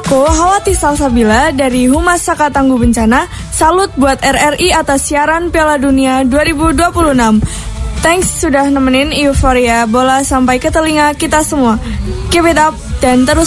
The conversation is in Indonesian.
Aku Hawati Salsabila dari Humas Saka Tangguh Bencana. Salut buat RRI atas siaran Piala Dunia 2026. Thanks sudah nemenin euforia bola sampai ke telinga kita semua. Keep it up dan terus